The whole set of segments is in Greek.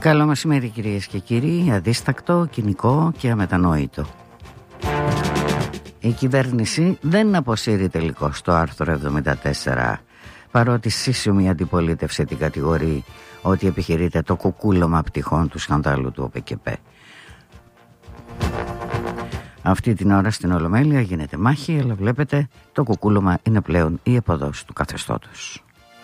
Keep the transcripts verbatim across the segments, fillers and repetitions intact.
Καλό μεσημέρι κυρίες και κύριοι, αδίστακτο, κοινικό και αμετανόητο. Η κυβέρνηση δεν αποσύρει τελικώς το άρθρο εβδομήντα τέσσερα, παρότι σύσσωμη αντιπολίτευση την κατηγορεί ότι επιχειρείται το κουκούλωμα πτυχών του σκανδάλου του ΟΠΕΚΕΠ. Αυτή την ώρα στην Ολομέλεια γίνεται μάχη, αλλά βλέπετε το κουκούλωμα είναι πλέον η εποδόση του καθεστώτος.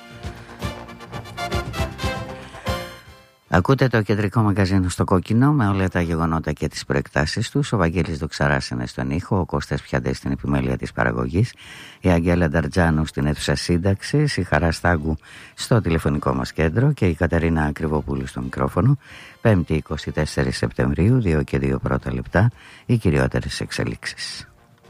Ακούτε το κεντρικό μαγκαζίνο στο κόκκινο με όλα τα γεγονότα και τις προεκτάσεις τους. Ο Βαγγέλης Δοξαράς είναι στον ήχο, ο Κώστας Πιαντές στην επιμέλεια της παραγωγής, η Αγγέλα Νταρτζάνου στην αίθουσα σύνταξης, η Χαρά Στάγκου στο τηλεφωνικό μας κέντρο και η Κατερίνα Ακριβοπούλου στο μικρόφωνο. Πέμπτη εικοστή τέταρτη Σεπτεμβρίου, δύο και δύο πρώτα λεπτά, οι κυριότερες εξελίξεις.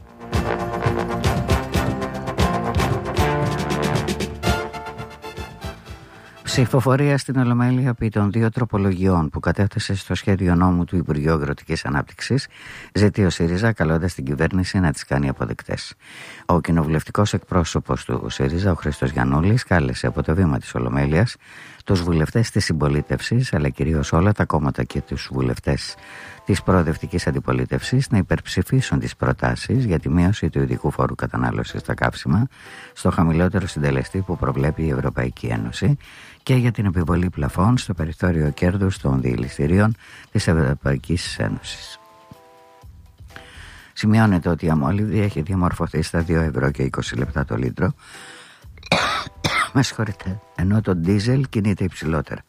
Ψηφοφορία στην Ολομέλεια επί των δύο τροπολογιών που κατέθεσε στο σχέδιο νόμου του Υπουργείου Αγροτικής Ανάπτυξης, ζητεί ο ΣΥΡΙΖΑ καλώντας την κυβέρνηση να τις κάνει αποδεκτές. Ο κοινοβουλευτικός εκπρόσωπος του ΣΥΡΙΖΑ, ο Χρήστος Γιαννούλης, κάλεσε από το βήμα της Ολομέλειας τους βουλευτές της συμπολίτευσης, αλλά κυρίως όλα τα κόμματα και τους βουλευτές της προοδευτικής αντιπολίτευσης να υπερψηφίσουν τις προτάσεις για τη μείωση του ειδικού φόρου κατανάλωσης στα καύσιμα στο χαμηλότερο συντελεστή που προβλέπει η Ευρωπαϊκή Ένωση και για την επιβολή πλαφών στο περιθώριο κέρδους των διελιστηρίων της Ευρωπαϊκής Ένωσης. Σημειώνεται ότι η αμόλυβδη έχει διαμορφωθεί στα δύο ευρώ και είκοσι λεπτά το λίτρο, με συγχωρείτε, ενώ το ντίζελ κινείται υψηλότερα.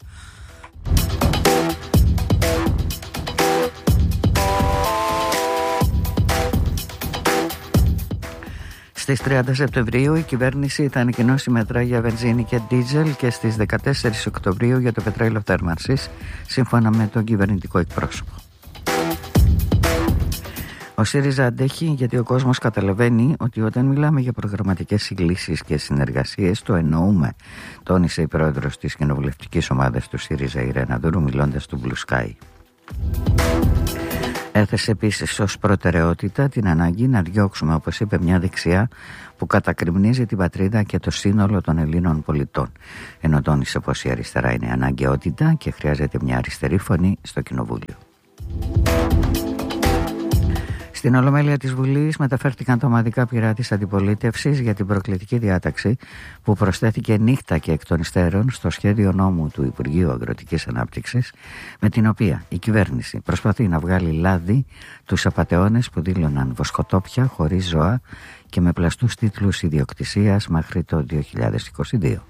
Στις τριάντα Σεπτεμβρίου η κυβέρνηση θα ανακοινώσει μέτρα για βενζίνη και ντίζελ και στις δεκατέσσερις Οκτωβρίου για το πετρέλαιο θέρμανσης, σύμφωνα με τον κυβερνητικό εκπρόσωπο. Ο ΣΥΡΙΖΑ αντέχει γιατί ο κόσμος καταλαβαίνει ότι όταν μιλάμε για προγραμματικές συγκλήσεις και συνεργασίες το εννοούμε, τόνισε η πρόεδρος της κοινοβουλευτικής ομάδας του ΣΥΡΙΖΑ, η Ρένα Δούρου, μιλώντας του Blue Sky. Έθεσε επίσης ως προτεραιότητα την ανάγκη να διώξουμε, όπως είπε, μια δεξιά που κατακριμνίζει την πατρίδα και το σύνολο των Ελλήνων πολιτών, ενώ τόνισε πως η αριστερά είναι αναγκαιότητα και χρειάζεται μια αριστερή φωνή στο Κοινοβούλιο. Στην Ολομέλεια της Βουλής μεταφέρθηκαν τα ομαδικά πυρά της αντιπολίτευσης για την προκλητική διάταξη που προσθέθηκε νύχτα και εκ των υστέρων στο σχέδιο νόμου του Υπουργείου Αγροτικής Ανάπτυξης, με την οποία η κυβέρνηση προσπαθεί να βγάλει λάδι τους απατεώνες που δήλωναν βοσκοτόπια χωρίς ζώα και με πλαστούς τίτλους ιδιοκτησίας μέχρι το δύο χιλιάδες είκοσι δύο.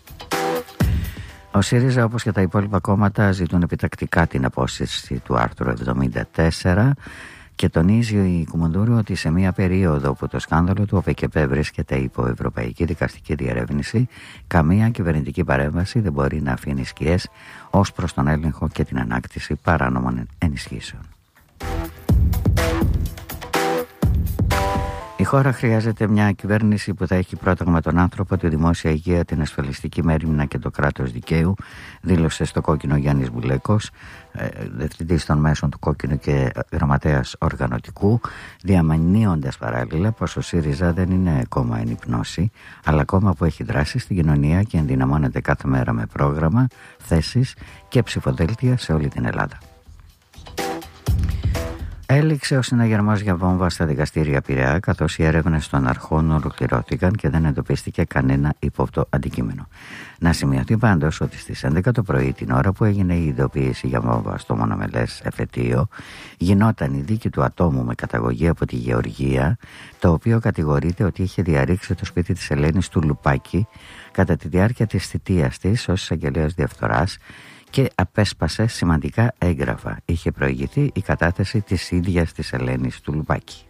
Ο ΣΥΡΙΖΑ, όπως και τα υπόλοιπα κόμματα, ζητούν επιτακτικά την απόσυρση του άρθρου εβδομήντα τέσσερα και τονίζει η Κουμουντούρου ότι σε μια περίοδο που το σκάνδαλο του ΟΠΕΚΕΠ βρίσκεται υπό ευρωπαϊκή δικαστική διερεύνηση, καμία κυβερνητική παρέμβαση δεν μπορεί να αφήνει σκιές ως προς τον έλεγχο και την ανάκτηση παράνομων ενισχύσεων. Η χώρα χρειάζεται μια κυβέρνηση που θα έχει πρόταγμα τον άνθρωπο, τη δημόσια υγεία, την ασφαλιστική μέριμνα και το κράτος δικαίου, δήλωσε στο Κόκκινο Γιάννης Μπουλέκος, διευθυντής των μέσων του Κόκκινου και γραμματέας οργανωτικού, διαμανύοντας παράλληλα πως ο ΣΥΡΙΖΑ δεν είναι κόμμα εν υπνώση, αλλά κόμμα που έχει δράσει στην κοινωνία και ενδυναμώνεται κάθε μέρα με πρόγραμμα, θέσεις και ψηφοδέλτια σε όλη την Ελλάδα. Έληξε ο συναγερμός για βόμβα στα δικαστήρια Πειραιά, καθώς οι έρευνες των αρχών ολοκληρώθηκαν και δεν εντοπίστηκε κανένα ύποπτο αντικείμενο. Να σημειωθεί πάντως ότι στις έντεκα το πρωί, την ώρα που έγινε η ειδοποίηση για βόμβα στο μονομελές εφετείο, γινόταν η δίκη του ατόμου με καταγωγή από τη Γεωργία, το οποίο κατηγορείται ότι είχε διαρρήξει το σπίτι της Ελένης του Λουπάκη κατά τη διάρκεια της θητείας της ως εισαγγελέας διαφθοράς και απέσπασε σημαντικά έγγραφα. Είχε προηγηθεί η κατάθεση της ίδιας της Ελένης του Λουπάκη.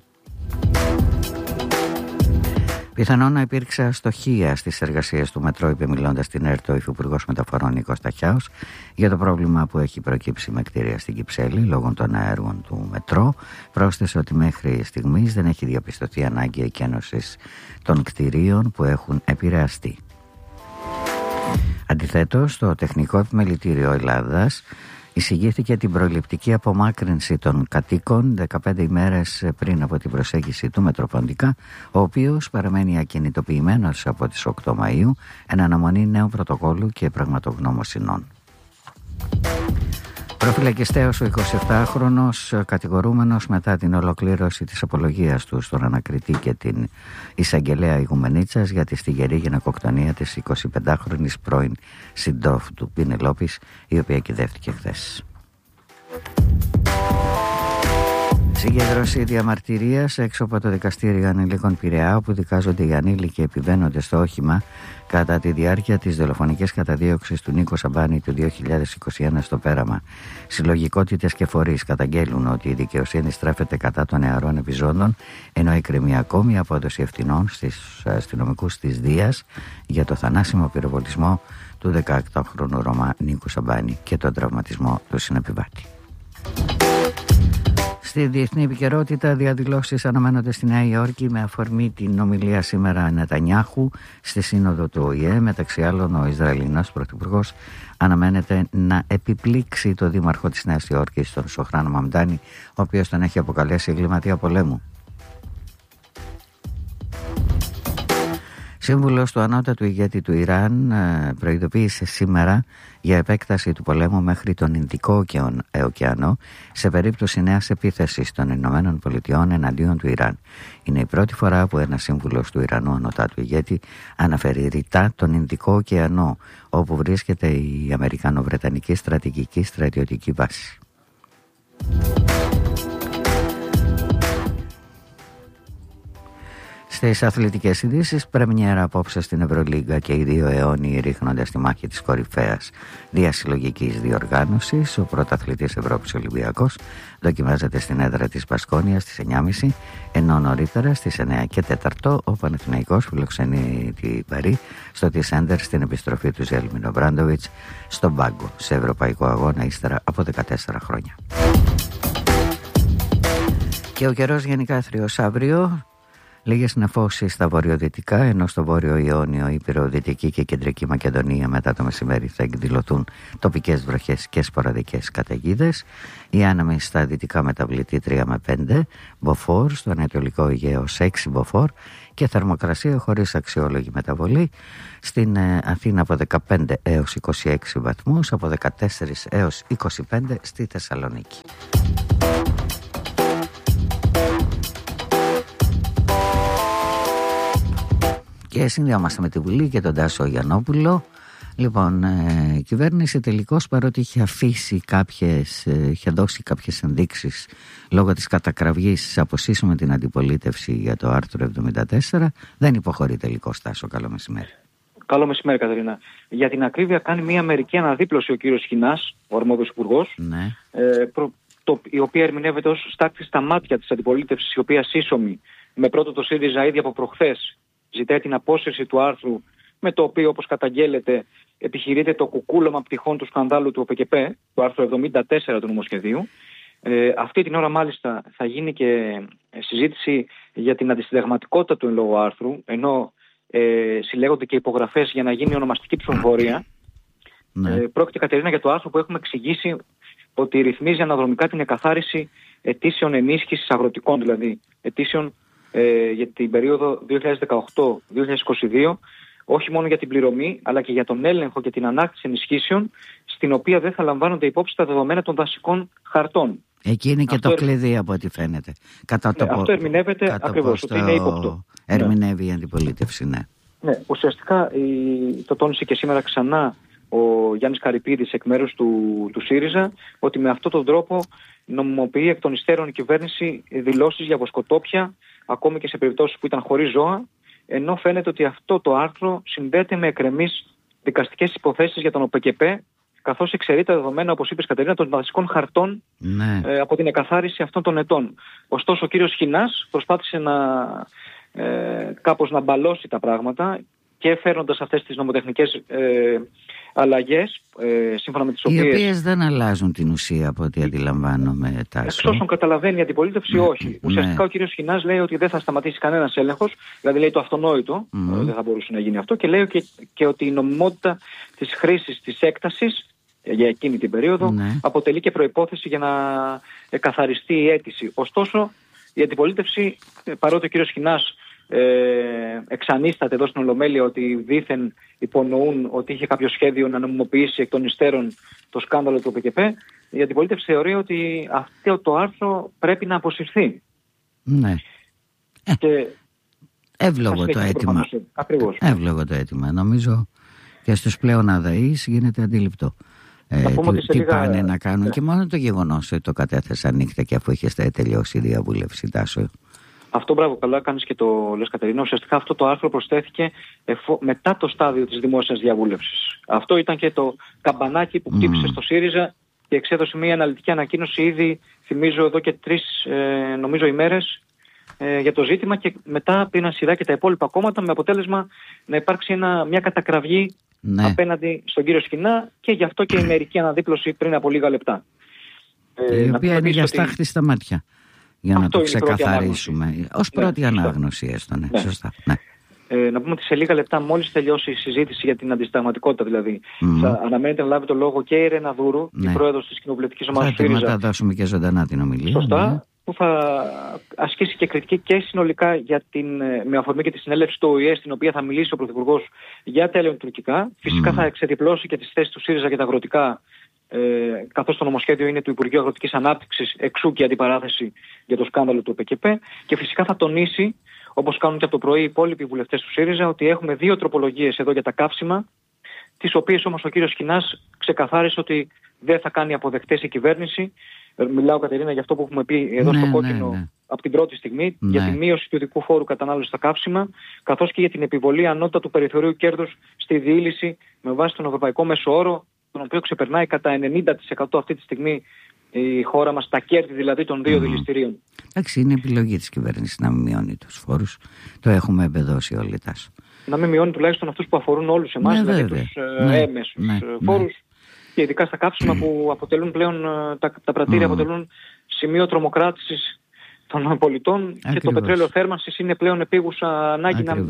Πιθανόν να υπήρξε αστοχία στις εργασίες του μετρό, είπε μιλώντας στην ΕΡΤ ο Υφυπουργός Μεταφορών Νίκος Ταχιάος για το πρόβλημα που έχει προκύψει με κτίρια στην Κυψέλη λόγω των έργων του μετρό. Πρόσθεσε ότι μέχρι στιγμής δεν έχει διαπιστωθεί ανάγκη εκένωσης των κτιρίων που έχουν επηρεαστεί. Αντιθέτως, το Τεχνικό Επιμελητήριο Ελλάδας εισηγήθηκε την προληπτική απομάκρυνση των κατοίκων δεκαπέντε ημέρες πριν από την προσέγγιση του Μετροποντικά, ο οποίος παραμένει ακινητοποιημένος από τις οκτώ Μαΐου εν αναμονή νέου πρωτοκόλλου και πραγματογνωμοσυνών. Προφυλακιστέος ο εικοσιεπτάχρονος κατηγορούμενος μετά την ολοκλήρωση της απολογίας του στον ανακριτή και την εισαγγελέα Ηγουμενίτσας για τη στιγερή γυναικοκτονία της εικοσιπεντάχρονης πρώην συντρόφου του Πινελόπης, η οποία κυδεύτηκε χθες. Συγκέντρωση διαμαρτυρίας έξω από το δικαστήριο ανηλίκων Πειραιά, όπου δικάζονται οι ανήλικοι επιβαίνοντες στο όχημα κατά τη διάρκεια της δολοφονικής καταδίωξης του Νίκο Σαμπάνη του δύο χιλιάδες είκοσι ένα στο Πέραμα. Συλλογικότητες και φορείς καταγγέλουν ότι η δικαιοσύνη στρέφεται κατά των νεαρών επιζώντων, ενώ εκκρεμεί ακόμη απόδοση ευθυνών στις αστυνομικούς της Δίας για το θανάσιμο πυροβολισμό του δεκαοκτάχρονου Ρωμά Νίκου Σαμπάνη και τον τραυματισμό του συνεπιβάτη. Στη διεθνή επικαιρότητα, διαδηλώσεις αναμένονται στη Νέα Υόρκη με αφορμή την ομιλία σήμερα Νετανιάχου στη σύνοδο του Ο Η Ε. Μεταξύ άλλων, ο Ισραηλινός πρωθυπουργός αναμένεται να επιπλήξει το δήμαρχο της Νέας Υόρκης, τον Σοχράν Μαμντάνη, ο οποίος τον έχει αποκαλέσει εγκληματία πολέμου. Σύμβουλος του ανώτατου ηγέτη του Ιράν προειδοποίησε σήμερα για επέκταση του πολέμου μέχρι τον Ινδικό ωκεανό σε περίπτωση νέας επίθεσης των Ηνωμένων Πολιτειών εναντίον του Ιράν. Είναι η πρώτη φορά που ένας σύμβουλος του Ιρανού ανώτατου ηγέτη αναφέρει ρητά τον Ινδικό ωκεανό, όπου βρίσκεται η Αμερικανο-Βρετανική στρατηγική στρατιωτική βάση. Στις αθλητικές ειδήσεις, πρεμιέρα απόψε στην Ευρωλίγκα και οι δύο αιώνιοι ρίχνονται στη μάχη της κορυφαίας διασυλλογικής διοργάνωσης. Ο πρωταθλητής Ευρώπης Ολυμπιακός δοκιμάζεται στην έδρα της Μπασκόνιας στις εννιά και μισή, ενώ νωρίτερα στις εννιά και τέσσερα ο Παναθηναϊκός φιλοξενεί την Παρί στο Τισέντερ στην επιστροφή του Ζέλμιν Ομπράντοβιτς στον πάγκο σε ευρωπαϊκό αγώνα ύστερα από δεκατέσσερα χρόνια. Και ο καιρός γενικά άθριος αύριο. Λίγες νεφώσεις στα βορειοδυτικά, ενώ στο βόρειο Ιόνιο, Ηπειρο-Δυτική και Κεντρική Μακεδονία μετά το μεσημέρι θα εκδηλωθούν τοπικές βροχές και σποραδικές καταιγίδες. Οι άνεμοι στα δυτικά μεταβλητή τρία με πέντε μποφόρ, στο ανατολικό Αιγαίο έξι μποφόρ και θερμοκρασία χωρίς αξιόλογη μεταβολή στην Αθήνα από δεκαπέντε έως είκοσι έξι βαθμούς, από δεκατέσσερα έως είκοσι πέντε στη Θεσσαλονίκη. Και συνδυάμαστε με τη Βουλή και τον Τάσο Γιαννόπουλο. Λοιπόν, ε, η κυβέρνηση τελικώς, παρότι είχε αφήσει κάποιες, ε, είχε δώσει κάποιες ενδείξεις λόγω της κατακραυγής αποσύσουμε την αντιπολίτευση για το άρθρο εβδομήντα τέσσερα, δεν υποχωρεί τελικώς. Τάσο, καλό μεσημέρι. Καλό μεσημέρι, Κατερίνα. Για την ακρίβεια, κάνει μια μερική αναδίπλωση ο κύριος Χινάς, ο αρμόδιος υπουργός, ναι. ε, προ, το, η οποία ερμηνεύεται ως στάξη στα μάτια της αντιπολίτευσης, η οποία σύσσωμη με πρώτο το ΣΥΡΙΖΑ ήδη από προχθές ζητάει την απόσυρση του άρθρου, με το οποίο, όπως καταγγέλλεται, επιχειρείται το κουκούλωμα πτυχών του σκανδάλου του ΟΠΕΚΕΠ, το άρθρο εβδομήντα τέσσερα του νομοσχεδίου. Ε, αυτή την ώρα μάλιστα θα γίνει και συζήτηση για την αντισυνταγματικότητα του εν λόγω άρθρου, ενώ ε, συλλέγονται και υπογραφές για να γίνει ονομαστική ψηφοφορία. Ναι. Ε, πρόκειται, Κατερίνα, για το άρθρο που έχουμε εξηγήσει ότι ρυθμίζει αναδρομικά την εκαθάριση αιτήσεων ενίσχυσης αγροτικών, δηλαδή αιτήσεων ε, για την περίοδο δύο χιλιάδες δεκαοκτώ με δύο χιλιάδες είκοσι δύο, όχι μόνο για την πληρωμή, αλλά και για τον έλεγχο και την ανάκτηση ενισχύσεων, στην οποία δεν θα λαμβάνονται υπόψη τα δεδομένα των δασικών χαρτών. Εκεί είναι και αυτό το κλειδί, από ό,τι φαίνεται. Κατά το ναι, αυτό ερμηνεύεται ακριβώς, ότι είναι ύποπτο. Ερμηνεύει ναι. η αντιπολίτευση, ναι. Ναι, ουσιαστικά η, το τόνισε και σήμερα ξανά ο Γιάννης Καρυπίδης εκ μέρους του, του ΣΥΡΙΖΑ, ότι με αυτόν τον τρόπο νομιμοποιεί εκ των υστέρων η κυβέρνηση δηλώσεις για βοσκοτόπια, ακόμη και σε περιπτώσεις που ήταν χωρίς ζώα, ενώ φαίνεται ότι αυτό το άρθρο συνδέεται με εκκρεμείς δικαστικές υποθέσεις για τον ΟΠΕΚΕΠ, καθώς εξαιρεί τα δεδομένα, όπως είπες, Κατερίνα, των βασικών χαρτών ναι. ε, από την εκαθάριση αυτών των ετών. Ωστόσο, ο κύριος Χινάς προσπάθησε να ε, κάπως να μπαλώσει τα πράγματα και φέρνοντας αυτές τις νομοτεχνικές ε, αλλαγές, ε, σύμφωνα με τις οποίες... Οι οποίες δεν αλλάζουν την ουσία, από ό,τι αντιλαμβάνομαι, Τάσο. Εξ όσων καταλαβαίνει η αντιπολίτευση, ναι, όχι. Ναι. Ουσιαστικά ο κύριος Χινάς λέει ότι δεν θα σταματήσει κανένας έλεγχος, δηλαδή λέει το αυτονόητο, mm. δεν θα μπορούσε να γίνει αυτό, και λέει και, και ότι η νομιμότητα της χρήσης της έκτασης για εκείνη την περίοδο ναι. αποτελεί και προϋπόθεση για να καθαριστεί η αίτηση. Ωστόσο, η αντιπολίτευση, παρότι ο κύριος Χινάς Ε, εξανίσταται εδώ στην Ολομέλεια ότι δήθεν υπονοούν ότι είχε κάποιο σχέδιο να νομιμοποιήσει εκ των υστέρων το σκάνδαλο του ΟΠΕΚΕΠ, η αντιπολίτευση θεωρεί ότι αυτό το άρθρο πρέπει να αποσυρθεί. Ναι. Και εύλογο το αίτημα. Ακριβώς. Εύλογο το αίτημα. Νομίζω και στους πλέον αδαείς γίνεται αντιληπτό. Ε, τι τι λίγα... πάνε να κάνουν, ναι. Και μόνο το γεγονός ότι το κατέθεσαν νύχτα και αφού είχε τελειώσει η διαβούλευση, Τάσο. Αυτό, μπράβο, καλά κάνεις και το λες, Κατερίνα. Ουσιαστικά αυτό το άρθρο προσθέθηκε εφο... μετά το στάδιο της δημόσιας διαβούλευσης. Αυτό ήταν και το καμπανάκι που χτύπησε mm. στο ΣΥΡΙΖΑ και εξέδωσε μια αναλυτική ανακοίνωση ήδη, θυμίζω, εδώ και τρεις ε, νομίζω ημέρες ε, για το ζήτημα, και μετά πήραν σειρά και τα υπόλοιπα κόμματα με αποτέλεσμα να υπάρξει ένα, μια κατακραυγή, ναι, απέναντι στον κύριο Σκινά, και γι' αυτό και η μερική αναδίπλωση πριν από λίγα λεπτά. Ε, η οποία είναι για στάχτη στα μάτια. Για αυτό να το ξεκαθαρίσουμε. Ως πρώτη, ναι, ανάγνωση έστω. Ναι. Ναι. Σωστά. Ναι. Ε, να πούμε ότι σε λίγα λεπτά, μόλις τελειώσει η συζήτηση για την αντισυνταγματικότητα, δηλαδή, mm. θα αναμένεται να λάβει το λόγο και η Ρένα Δούρου, ναι, η πρόεδρος της κοινοβουλευτικής ομάδας του ΣΥΡΙΖΑ. Θα δώσουμε και ζωντανά την ομιλία. Σωστά. Ναι. Που θα ασκήσει και κριτική και συνολικά για την, με αφορμή και τη συνέλευση του Ο Η Ε, στην οποία θα μιλήσει ο Πρωθυπουργός για τα ελληνοτουρκικά. Φυσικά mm. θα εξεδιπλώσει και τις θέσεις του ΣΥΡΙΖΑ για τα αγροτικά, ε, καθώς το νομοσχέδιο είναι του Υπουργείου Αγροτικής Ανάπτυξης, εξού και η αντιπαράθεση για το σκάνδαλο του ΠΚΠ. Και φυσικά θα τονίσει, όπως κάνουν και από το πρωί οι υπόλοιποι βουλευτές του ΣΥΡΙΖΑ, ότι έχουμε δύο τροπολογίες εδώ για τα καύσιμα, τις οποίες όμως ο κύριος Σκινάς ξεκαθάρισε ότι δεν θα κάνει αποδεκτές η κυβέρνηση. Μιλάω, Κατερίνα, για αυτό που έχουμε πει εδώ, ναι, στο κόκκινο, ναι, ναι, από την πρώτη στιγμή, ναι, για τη μείωση του ειδικού φόρου κατανάλωσης στα καύσιμα, καθώς και για την επιβολή ανώτατου περιθωρίου κέρδους στη διήλυση με βάση τον ευρωπαϊκό μέσο όρο, τον οποίο ξεπερνάει κατά ενενήντα τοις εκατό αυτή τη στιγμή η χώρα μας, τα κέρδη δηλαδή των δύο mm. δηληστηρίων. Εντάξει, είναι επιλογή της κυβέρνησης να μην μειώνει τους φόρους. Το έχουμε εμπεδώσει όλοι, Τάσο. Να μην μειώνει τουλάχιστον αυτούς που αφορούν όλους εμάς, ναι, δηλαδή βέβαια, τους ναι, έμεσους ναι, φόρους. Ναι. Και ειδικά στα κάψιμα που αποτελούν πλέον, τα, τα πρατήρια mm. αποτελούν σημείο τρομοκράτησης των πολιτών. Ακριβώς. Και το πετρέλαιο θέρμανσης είναι πλέον επίγουσα ανάγκη να,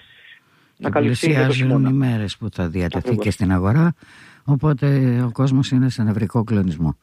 να καλυφθεί. Πλησιάζουν οι μέρες που θα διατεθεί. Ακριβώς. Και στην αγορά, οπότε ο κόσμος είναι σε νευρικό κλονισμό.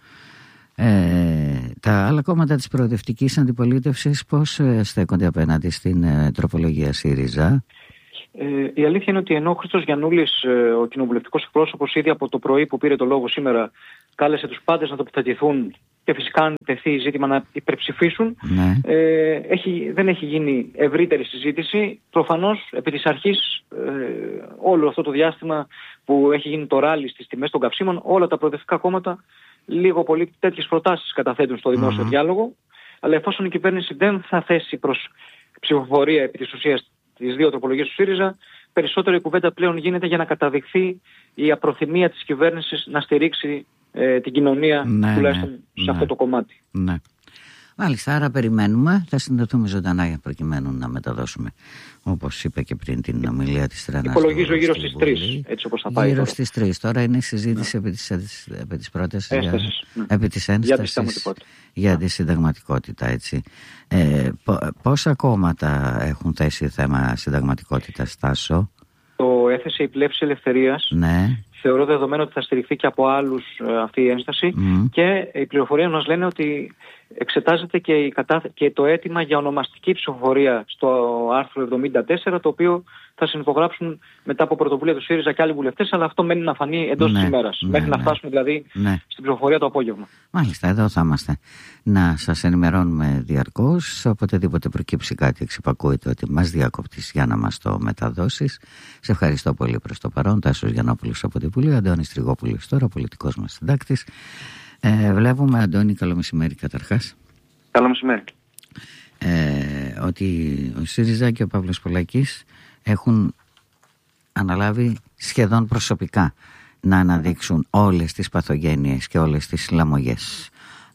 Ε, τα άλλα κόμματα της προοδευτικής αντιπολίτευσης πώς στέκονται απέναντι στην ε, τροπολογία ΣΥΡΙΖΑ? Ε, η αλήθεια είναι ότι ενώ ο Χρήστος Γιαννούλης, ε, ο κοινοβουλευτικός εκπρόσωπος, ήδη από το πρωί που πήρε το λόγο σήμερα, κάλεσε τους πάντες να τοποθετηθούν και φυσικά αν τεθεί ζήτημα να υπερψηφίσουν, ναι. ε, έχει, δεν έχει γίνει ευρύτερη συζήτηση. Προφανώς επί της αρχής ε, όλο αυτό το διάστημα που έχει γίνει το ράλι στις τιμές των καυσίμων, όλα τα προοδευτικά κόμματα λίγο πολύ τέτοιες προτάσεις καταθέτουν στο δημόσιο mm-hmm. διάλογο, αλλά εφόσον η κυβέρνηση δεν θα θέσει προς ψηφοφορία επί της ουσίας τις δύο τροπολογίες του ΣΥΡΙΖΑ, περισσότερο η κουβέντα πλέον γίνεται για να καταδειχθεί η απροθυμία της κυβέρνησης να στηρίξει ε, την κοινωνία, ναι, τουλάχιστον ναι, σε ναι. αυτό το κομμάτι. Ναι. Μάλιστα, άρα περιμένουμε, θα συνδεθούμε ζωντανά προκειμένου να μεταδώσουμε, όπως είπε και πριν, την ομιλία της Ρένας. Υπολογίζω γύρω στις τρεις, έτσι όπως θα πάει. Γύρω τώρα. στις τρεις. Τώρα είναι η συζήτηση ναι. επί της, επί της πρότασης, Έστασης, για, ναι. επί της ένστασης για τη συνταγματικότητα. Έτσι. Ε, πο, πόσα κόμματα έχουν θέσει θέμα συνταγματικότητας, Τάσο? Το έθεσε η Πλεύση Ελευθερίας. Ναι. Θεωρώ δεδομένο ότι θα στηριχθεί και από άλλους ε, αυτή η ένσταση mm. και οι πληροφορίες μας λένε ότι εξετάζεται και, η κατάθ... και το αίτημα για ονομαστική ψηφοφορία στο άρθρο εβδομήντα τέσσερα, το οποίο θα συνυπογράψουν μετά από πρωτοβουλία του ΣΥΡΙΖΑ και άλλοι βουλευτές, αλλά αυτό μένει να φανεί εντός ναι, της ημέρας, ναι, μέχρι ναι. να φτάσουμε δηλαδή ναι. στην ψηφοφορία το απόγευμα. Μάλιστα, εδώ θα είμαστε να σας ενημερώνουμε διαρκώς. Οποτεδήποτε προκύψει κάτι, εξυπακούεται ότι μας διακόπτεις για να μας το μεταδώσεις. Σε ευχαριστώ πολύ προς το παρόν. Τάσος Γιαννόπουλος από την Βουλή, Αντώνης Τριγόπουλος τώρα, πολιτικός μας συντάκτης. Ε, βλέπουμε, Αντώνη, καλό μεσημέρι καταρχάς. Καλό μεσημέρι. Ε, ότι ο ΣΥΡΙΖΑ και ο Παύλος Πολάκης έχουν αναλάβει σχεδόν προσωπικά να αναδείξουν όλες τις παθογένειες και όλες τις λαμογές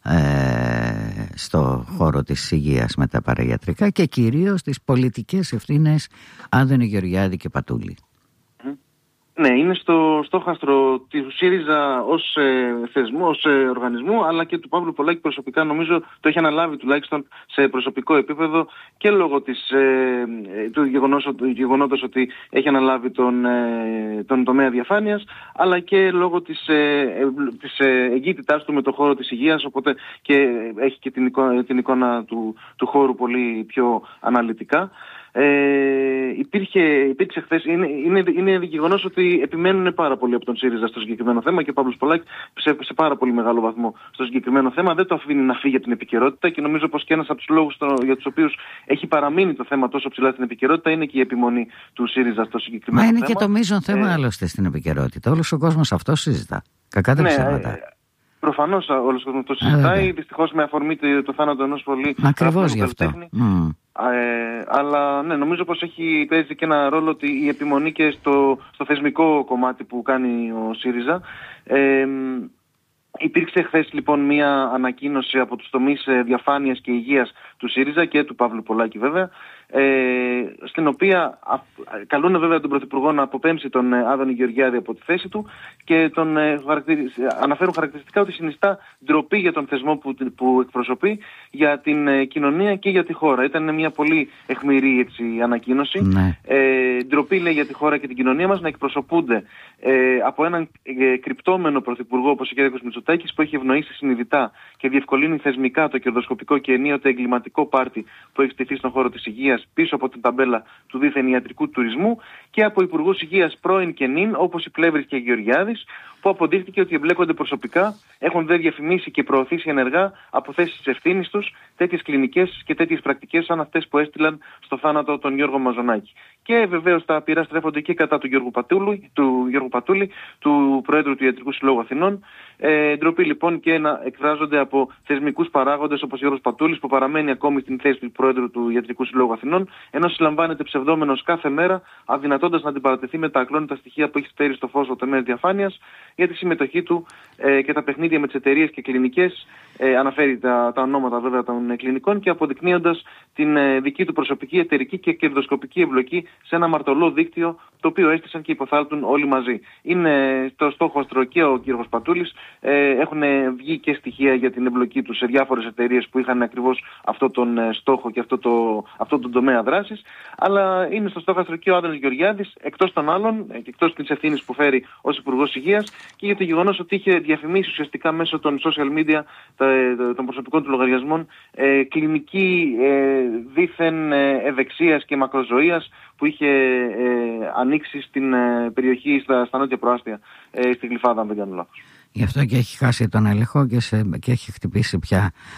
ε, στο χώρο της υγείας με τα παραγιατρικά και κυρίως τις πολιτικές ευθύνες Άδωνη Γεωργιάδη και Πατούλη. Ναι, είναι στο στόχαστρο του ΣΥΡΙΖΑ ως ε, θεσμού, ως ε, οργανισμού, αλλά και του Παύλου Πολάκη προσωπικά. Νομίζω το έχει αναλάβει τουλάχιστον σε προσωπικό επίπεδο και λόγω της, ε, του, γεγονός, του γεγονότος ότι έχει αναλάβει τον, ε, τον τομέα διαφάνειας, αλλά και λόγω της, ε, ε, της ε, εγκύτητάς του με το χώρο της υγείας, οπότε και έχει και την εικόνα, την εικόνα του, του χώρου πολύ πιο αναλυτικά. Ε, υπήρχε, υπήρξε χθες, είναι, είναι, είναι γεγονός ότι επιμένουν πάρα πολύ από τον ΣΥΡΙΖΑ στο συγκεκριμένο θέμα και ο Παύλος Πολάκης σε, σε πάρα πολύ μεγάλο βαθμό στο συγκεκριμένο θέμα. Δεν το αφήνει να φύγει από την επικαιρότητα και νομίζω πως και ένας από τους λόγους το, για τους οποίους έχει παραμείνει το θέμα τόσο ψηλά στην επικαιρότητα είναι και η επιμονή του ΣΥΡΙΖΑ στο συγκεκριμένο θέμα. Μα είναι θέμα. Και το μείζον θέμα ε, άλλωστε στην επικαιρότητα. Όλος ο κόσμος αυτό συζητά. Κακά τα ψέματα. Ναι, προφανώς όλος ο κόσμος το συζητάει. Δυστυχώς με αφορμή το, το θάνατο ενός πολύ. Ακριβώς γι' αυτό. Mm. Ε, αλλά ναι, νομίζω πως έχει παίζει και ένα ρόλο ότι η επιμονή και στο, στο θεσμικό κομμάτι που κάνει ο ΣΥΡΙΖΑ. Ε, υπήρξε χθες λοιπόν μια ανακοίνωση από τους τομείς διαφάνειας και υγείας του ΣΥΡΙΖΑ και του Παύλου Πολάκη βέβαια, ε, στην οποία α, καλούν βέβαια τον Πρωθυπουργό να αποπέμψει τον Άδωνη Γεωργιάδη από τη θέση του και τον ε, χαρακτηρι... αναφέρουν χαρακτηριστικά ότι συνιστά ντροπή για τον θεσμό που, που εκπροσωπεί, για την ε, κοινωνία και για τη χώρα. Ήταν μια πολύ αιχμηρή έτσι, ανακοίνωση. Ναι. Ε, ντροπή λέει για τη χώρα και την κοινωνία μας να εκπροσωπούνται ε, από έναν ε, κρυπτόμενο Πρωθυπουργό όπως ο κ. Μητσοτάκης που έχει ευνοήσει συνειδητά και διευκολύνει θεσμικά το κερδοσκοπικό και ενίοτε εγκληματικό πάρτι που έχει στηθεί στον χώρο της υγείας πίσω από την ταμπέλα του δίθεν ιατρικού τουρισμού και από υπουργούς υγείας πρώην και νυν όπως η Πλεύρης και η Γεωργιάδης που αποδείχθηκε ότι εμπλέκονται προσωπικά, έχουν δε διαφημίσει και προωθήσει ενεργά από θέσεις της ευθύνης τους τέτοιες κλινικές και τέτοιες πρακτικές σαν αυτές που έστειλαν στο θάνατο τον Γιώργο Μαζονάκη. Και βεβαίως τα πειρά στρέφονται και κατά του Γιώργου Πατούλη, του, Γιώργου Πατούλη, του Προέδρου του Ιατρικού Συλλόγου Αθηνών. Ε, ντροπή λοιπόν και να εκφράζονται από θεσμικούς παράγοντες όπως ο Γιώργος Πατούλης που παραμένει ακόμη στην θέση του Προέδρου του Ιατρικού Συλλόγου Αθηνών, ενώ συλλαμβάνεται ψευδόμενος κάθε μέρα, αδυνατώντας να αντιπαρατεθεί με τα ακλόνητα στοιχεία που έχει φέρει στο φως ο τομέας διαφάνειας για τη συμμετοχή του ε, και τα παιχνίδια με τις εταιρείες και κλινικές. Ε, αναφέρει τα, τα ονόματα βέβαια των ε, κλινικών και αποδεικνύοντας την ε, δική του προσωπική, εταιρική και κερδοσκοπική εμπλοκή σε ένα μαρτωλό δίκτυο το οποίο έστησαν και υποθάλπτουν όλοι μαζί. Είναι στο στόχαστρο και ο κ. Πατούλης, ε, έχουν βγει και στοιχεία για την εμπλοκή του σε διάφορες εταιρείες που είχαν ακριβώς αυτό τον ε, στόχο και αυτό, το, αυτό τον τομέα δράσης, αλλά είναι στο στόχαστρο και ο Άδωνης Γεωργιάδης, εκτός των άλλων ε, και εκτός της ευθύνης που φέρει ως Υπουργός Υγείας και για το γεγονός ότι είχε διαφημίσει ουσιαστικά μέσω των social media των προσωπικών του λογαριασμών ε, κλινική ε, δίθεν ε, ευεξίας και μακροζωίας που είχε ε, ανοίξει στην ε, περιοχή στα, στα νότια προάστια, ε, στη Γλυφάδα αν δεν κάνω λάθος. Γι' αυτό και έχει χάσει τον έλεγχο και, σε, και έχει χτυπήσει πια